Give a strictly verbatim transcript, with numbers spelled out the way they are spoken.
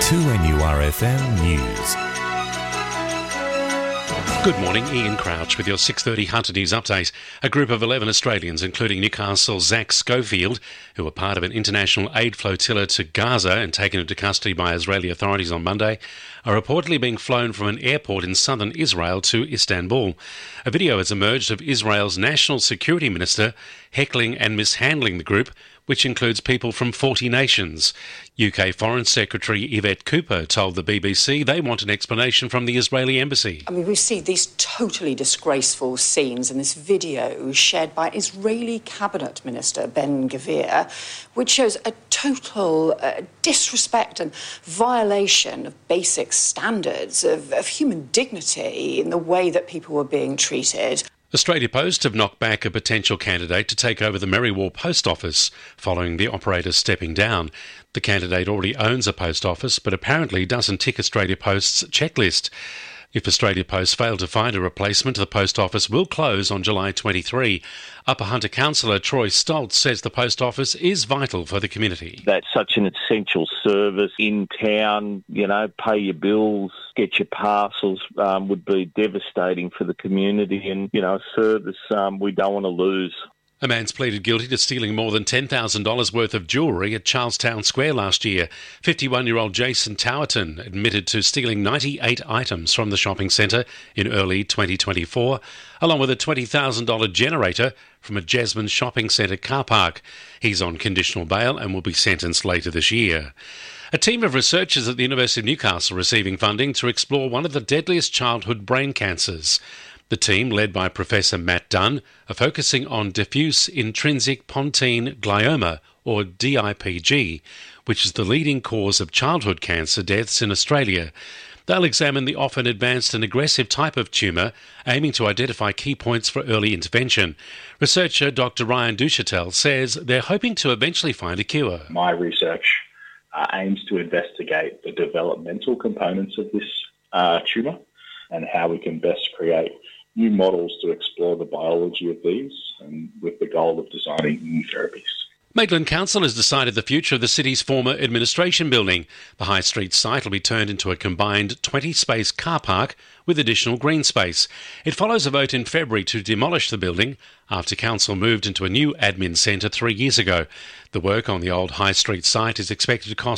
two N U R F M News. Good morning, Ian Crouch with your six thirty Hunter News update. A group of eleven Australians, including Newcastle's Zach Schofield, who were part of an international aid flotilla to Gaza and taken into custody by Israeli authorities on Monday, are reportedly being flown from an airport in southern Israel to Istanbul. A video has emerged of Israel's national security minister heckling and mishandling the group, which includes people from forty nations. U K Foreign Secretary Yvette Cooper told the B B C they want an explanation from the Israeli embassy. I mean, we see these totally disgraceful scenes in this video shared by Israeli Cabinet Minister Ben Gvir, which shows a total uh, disrespect and violation of basic standards of, of human dignity in the way that people were being treated. Australia Post have knocked back a potential candidate to take over the Merriwar Post Office following the operator stepping down. The candidate already owns a post office but apparently doesn't tick Australia Post's checklist. If Australia Post fail to find a replacement, the post office will close on July twenty-third. Upper Hunter councillor Troy Stoltz says the post office is vital for the community. That's such an essential service in town. You know, pay your bills, get your parcels um, would be devastating for the community, and, you know, a service um, we don't want to lose. A man's pleaded guilty to stealing more than ten thousand dollars worth of jewellery at Charlestown Square last year. fifty-one-year-old Jason Towerton admitted to stealing ninety-eight items from the shopping centre in early twenty twenty-four, along with a twenty thousand dollars generator from a Jasmine shopping centre car park. He's on conditional bail and will be sentenced later this year. A team of researchers at the University of Newcastle receiving funding to explore one of the deadliest childhood brain cancers. The team, led by Professor Matt Dunn, are focusing on diffuse intrinsic pontine glioma, or D I P G, which is the leading cause of childhood cancer deaths in Australia. They'll examine the often advanced and aggressive type of tumour, aiming to identify key points for early intervention. Researcher Doctor Ryan Duchatel says they're hoping to eventually find a cure. My research uh, aims to investigate the developmental components of this uh, tumour and how we can best create new models to explore the biology of these, and with the goal of designing new therapies. Maitland Council has decided the future of the city's former administration building. The High Street site will be turned into a combined twenty-space car park with additional green space. It follows a vote in February to demolish the building after Council moved into a new admin centre three years ago. The work on the old High Street site is expected to cost